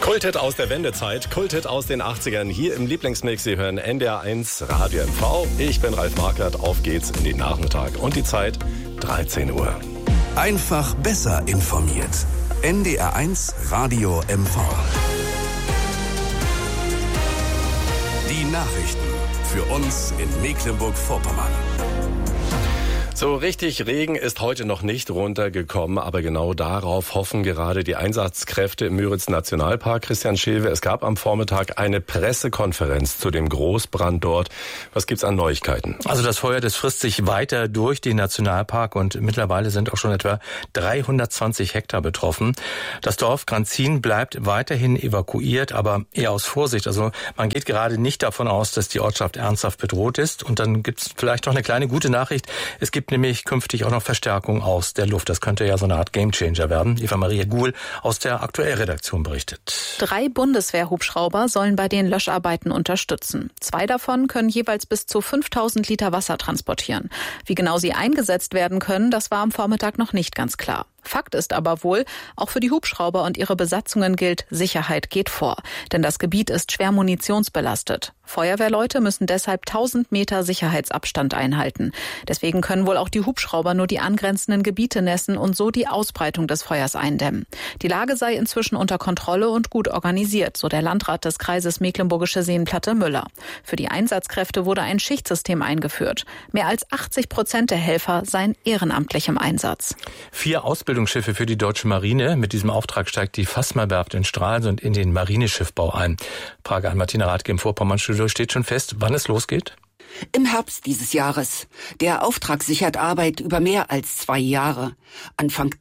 Kulthit aus der Wendezeit, Kulthit aus den 80ern, hier im Lieblingsmix. Sie hören NDR 1 Radio MV. Ich bin Ralf Markert, auf geht's in den Nachmittag und die Zeit 13 Uhr. Einfach besser informiert. NDR 1 Radio MV. Die Nachrichten für uns in Mecklenburg-Vorpommern. So richtig Regen ist heute noch nicht runtergekommen, aber genau darauf hoffen gerade die Einsatzkräfte im Müritz-Nationalpark. Christian Schewe, es gab am Vormittag eine Pressekonferenz zu dem Großbrand dort. Was gibt's an Neuigkeiten? Also das Feuer, das frisst sich weiter durch den Nationalpark und mittlerweile sind auch schon etwa 320 Hektar betroffen. Das Dorf Granzin bleibt weiterhin evakuiert, aber eher aus Vorsicht. Also man geht gerade nicht davon aus, dass die Ortschaft ernsthaft bedroht ist. Und dann gibt's vielleicht noch eine kleine gute Nachricht. Es gibt nämlich künftig auch noch Verstärkung aus der Luft. Das könnte ja so eine Art Gamechanger werden. Eva-Maria Guhl aus der Aktuellredaktion berichtet. 3 Bundeswehr-Hubschrauber sollen bei den Löscharbeiten unterstützen. 2 davon können jeweils bis zu 5000 Liter Wasser transportieren. Wie genau sie eingesetzt werden können, das war am Vormittag noch nicht ganz klar. Fakt ist aber wohl, auch für die Hubschrauber und ihre Besatzungen gilt, Sicherheit geht vor. Denn das Gebiet ist schwer munitionsbelastet. Feuerwehrleute müssen deshalb 1000 Meter Sicherheitsabstand einhalten. Deswegen können wohl auch die Hubschrauber nur die angrenzenden Gebiete nässen und so die Ausbreitung des Feuers eindämmen. Die Lage sei inzwischen unter Kontrolle und gut organisiert, so der Landrat des Kreises Mecklenburgische Seenplatte Müller. Für die Einsatzkräfte wurde ein Schichtsystem eingeführt. Mehr als 80% der Helfer seien ehrenamtlich im Einsatz. 4 Ausbildungsschiffe für die deutsche Marine. Mit diesem Auftrag steigt die Fassmer-Werft in Stralsund in den Marineschiffbau ein. Frage an Martina Rathke im Vorpommernstudio. Steht schon fest, wann es losgeht? Im Herbst dieses Jahres. Der Auftrag sichert Arbeit über mehr als 2 Jahre. Anfang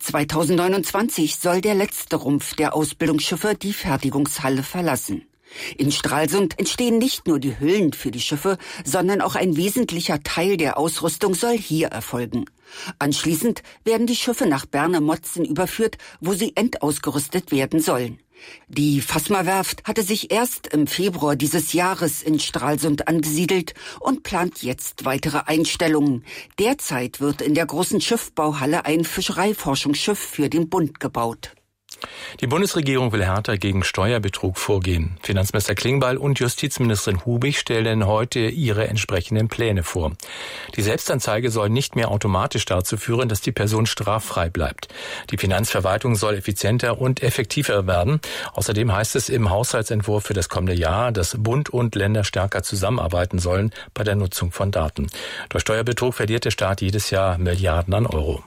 2029 soll der letzte Rumpf der Ausbildungsschiffe die Fertigungshalle verlassen. In Stralsund entstehen nicht nur die Hüllen für die Schiffe, sondern auch ein wesentlicher Teil der Ausrüstung soll hier erfolgen. Anschließend werden die Schiffe nach Berne-Motzen überführt, wo sie endausgerüstet werden sollen. Die Fassmer-Werft hatte sich erst im Februar dieses Jahres in Stralsund angesiedelt und plant jetzt weitere Einstellungen. Derzeit wird in der großen Schiffbauhalle ein Fischereiforschungsschiff für den Bund gebaut. Die Bundesregierung will härter gegen Steuerbetrug vorgehen. Finanzminister Klingbeil und Justizministerin Hubig stellen heute ihre entsprechenden Pläne vor. Die Selbstanzeige soll nicht mehr automatisch dazu führen, dass die Person straffrei bleibt. Die Finanzverwaltung soll effizienter und effektiver werden. Außerdem heißt es im Haushaltsentwurf für das kommende Jahr, dass Bund und Länder stärker zusammenarbeiten sollen bei der Nutzung von Daten. Durch Steuerbetrug verliert der Staat jedes Jahr Milliarden an Euro.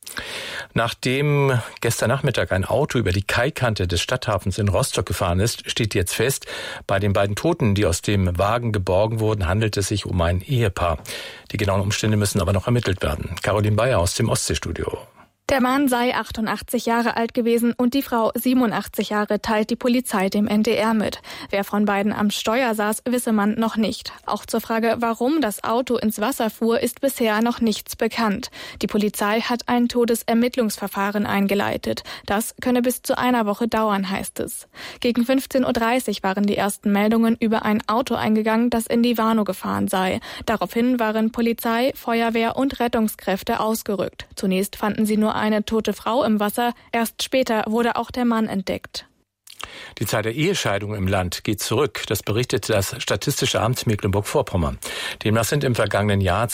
Nachdem gestern Nachmittag ein Auto über die Kaikante des Stadthafens in Rostock gefahren ist, steht jetzt fest, bei den beiden Toten, die aus dem Wagen geborgen wurden, handelt es sich um ein Ehepaar. Die genauen Umstände müssen aber noch ermittelt werden. Caroline Bayer aus dem Ostseestudio. Der Mann sei 88 Jahre alt gewesen und die Frau 87 Jahre, teilt die Polizei dem NDR mit. Wer von beiden am Steuer saß, wisse man noch nicht. Auch zur Frage, warum das Auto ins Wasser fuhr, ist bisher noch nichts bekannt. Die Polizei hat ein Todesermittlungsverfahren eingeleitet. Das könne bis zu einer Woche dauern, heißt es. Gegen 15:30 Uhr waren die ersten Meldungen über ein Auto eingegangen, das in die Warnow gefahren sei. Daraufhin waren Polizei, Feuerwehr und Rettungskräfte ausgerückt. Zunächst fanden sie nur eine tote Frau im Wasser. Erst später wurde auch der Mann entdeckt. Die Zahl der Ehescheidungen im Land geht zurück. Das berichtet das Statistische Amt Mecklenburg-Vorpommern. Demnach sind im vergangenen Jahr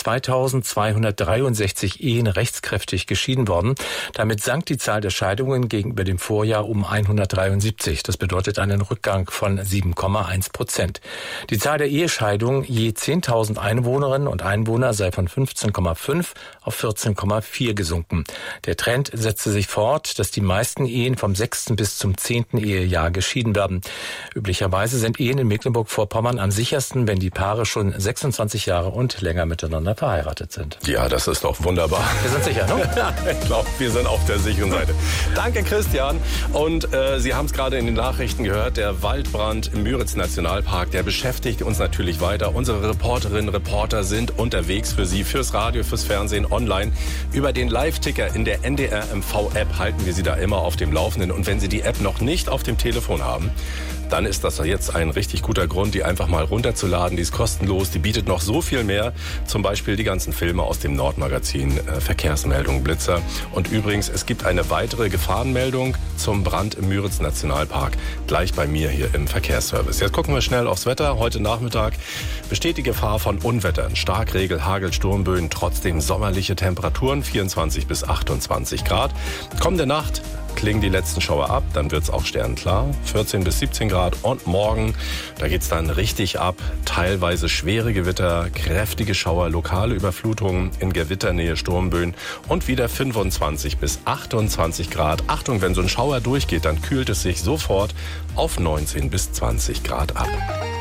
2263 Ehen rechtskräftig geschieden worden. Damit sank die Zahl der Scheidungen gegenüber dem Vorjahr um 173. Das bedeutet einen Rückgang von 7,1%. Die Zahl der Ehescheidungen je 10.000 Einwohnerinnen und Einwohner sei von 15,5 auf 14,4 gesunken. Der Trend setzte sich fort, dass die meisten Ehen vom 6. bis zum 10. Ehejahr geschieden werden. Üblicherweise sind Ehen in Mecklenburg-Vorpommern am sichersten, wenn die Paare schon 26 Jahre und länger miteinander verheiratet sind. Ja, das ist doch wunderbar. Wir sind sicher, ne? Ich glaube, wir sind auf der sicheren Seite. Danke, Christian. Und Sie haben es gerade in den Nachrichten gehört, der Waldbrand im Müritz-Nationalpark, der beschäftigt uns natürlich weiter. Unsere Reporterinnen und Reporter sind unterwegs für Sie, fürs Radio, fürs Fernsehen, online. Über den Live-Ticker in der NDR MV-App halten wir Sie da immer auf dem Laufenden. Und wenn Sie die App noch nicht auf dem Telefon Smartphone haben, dann ist das jetzt ein richtig guter Grund, die einfach mal runterzuladen. Die ist kostenlos, die bietet noch so viel mehr. Zum Beispiel die ganzen Filme aus dem Nordmagazin, Verkehrsmeldung Blitzer. Und übrigens, es gibt eine weitere Gefahrenmeldung zum Brand im Müritz-Nationalpark. Gleich bei mir hier im Verkehrsservice. Jetzt gucken wir schnell aufs Wetter. Heute Nachmittag besteht die Gefahr von Unwettern. Starkregen, Hagel, Sturmböen, trotzdem sommerliche Temperaturen, 24 bis 28 Grad. Kommende Nacht klingen die letzten Schauer ab, dann wird's auch sternklar, 14 bis 17 Grad. Und morgen, da geht's dann richtig ab. Teilweise schwere Gewitter, kräftige Schauer, lokale Überflutungen, in Gewitternähe Sturmböen und wieder 25 bis 28 Grad. Achtung, wenn so ein Schauer durchgeht, dann kühlt es sich sofort auf 19 bis 20 Grad ab.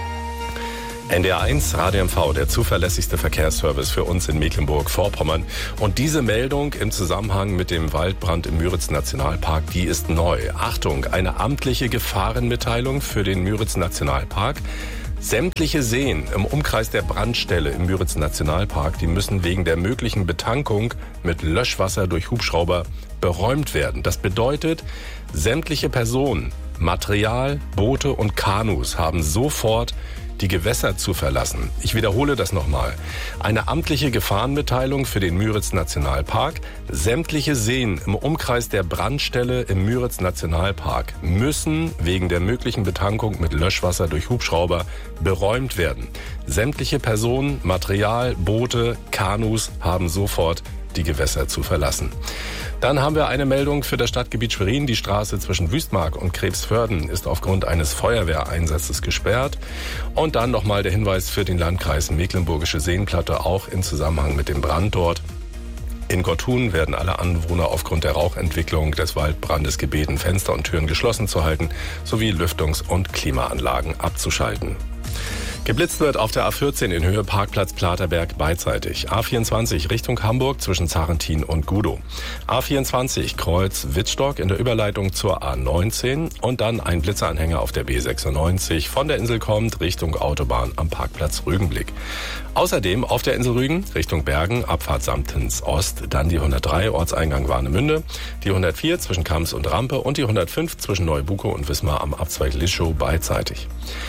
NDR 1 Radio MV, der zuverlässigste Verkehrsservice für uns in Mecklenburg-Vorpommern. Und diese Meldung im Zusammenhang mit dem Waldbrand im Müritz-Nationalpark, die ist neu. Achtung, eine amtliche Gefahrenmitteilung für den Müritz-Nationalpark. Sämtliche Seen im Umkreis der Brandstelle im Müritz-Nationalpark, die müssen wegen der möglichen Betankung mit Löschwasser durch Hubschrauber beräumt werden. Das bedeutet, sämtliche Personen, Material, Boote und Kanus haben sofort die Gewässer zu verlassen. Ich wiederhole das nochmal. Eine amtliche Gefahrenmitteilung für den Müritz-Nationalpark. Sämtliche Seen im Umkreis der Brandstelle im Müritz-Nationalpark müssen wegen der möglichen Betankung mit Löschwasser durch Hubschrauber beräumt werden. Sämtliche Personen, Material, Boote, Kanus haben sofort die Gewässer zu verlassen. Dann haben wir eine Meldung für das Stadtgebiet Schwerin. Die Straße zwischen Wüstmark und Krebsförden ist aufgrund eines Feuerwehreinsatzes gesperrt. Und dann nochmal der Hinweis für den Landkreis Mecklenburgische Seenplatte, auch in Zusammenhang mit dem Brand dort. In Gortun werden alle Anwohner aufgrund der Rauchentwicklung des Waldbrandes gebeten, Fenster und Türen geschlossen zu halten, sowie Lüftungs- und Klimaanlagen abzuschalten. Geblitzt wird auf der A14 in Höhe Parkplatz Platerberg beidseitig. A24 Richtung Hamburg zwischen Zarentin und Gudow. A24 Kreuz Wittstock in der Überleitung zur A19 und dann ein Blitzeranhänger auf der B96 von der Insel kommt Richtung Autobahn am Parkplatz Rügenblick. Außerdem auf der Insel Rügen Richtung Bergen, Abfahrt Samtens Ost, dann die 103 Ortseingang Warnemünde, die 104 zwischen Kams und Rampe und die 105 zwischen Neubukow und Wismar am Abzweig Lischow beidseitig.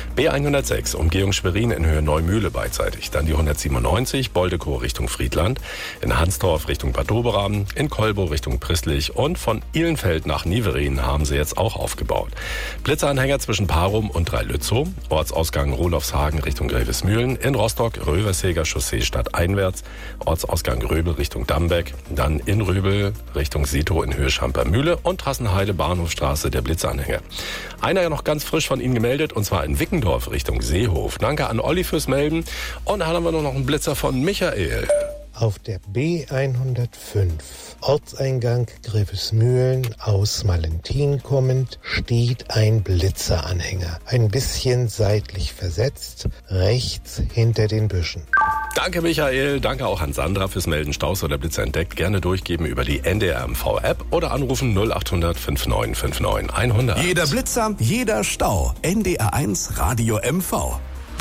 B106 Umgehung Schwerin in Höhe Neumühle beidseitig, dann die 197 Boldekow Richtung Friedland, in Hansdorf Richtung Bad Doberan, in Kolbow Richtung Prisslich und von Ihlenfeld nach Niverin haben sie jetzt auch aufgebaut. Blitzeranhänger zwischen Parum und Dreilützow, Ortsausgang Rolofshagen Richtung Grevesmühlen, in Rostock Röverseger Chaussee stadteinwärts, Ortsausgang Röbel Richtung Dambeck, dann in Röbel Richtung Sito in Höhe Schampermühle und Trassenheide Bahnhofstraße der Blitzeranhänger. Einer noch ganz frisch von Ihnen gemeldet und zwar in Wickendorf Richtung Seehof. Danke an Olli fürs Melden. Und dann haben wir noch einen Blitzer von Michael. Auf der B105, Ortseingang Grevesmühlen aus Malentin kommend, steht ein Blitzeranhänger. Ein bisschen seitlich versetzt, rechts hinter den Büschen. Danke Michael, danke auch an Sandra fürs Melden. Staus oder Blitzer entdeckt, gerne durchgeben über die NDR MV-App oder anrufen 0800 5959 100. Jeder Blitzer, jeder Stau. NDR 1 Radio MV.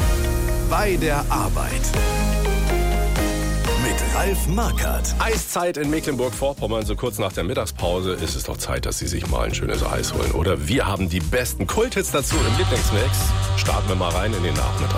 Bei der Arbeit. Mit Ralf Markert. Eiszeit in Mecklenburg-Vorpommern, so kurz nach der Mittagspause ist es doch Zeit, dass Sie sich mal ein schönes Eis holen, oder? Wir haben die besten Kulthits dazu im Lieblingsmix. Starten wir mal rein in den Nachmittag.